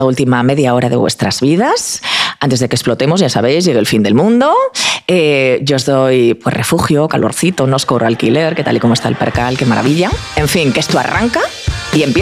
última media hora de vuestras vidas, antes de que explotemos, ya sabéis, llegue el fin del mundo. Yo os doy pues, refugio, calorcito, no os cobro alquiler, que tal y como está el percal, qué maravilla. En fin, que esto arranca y empieza.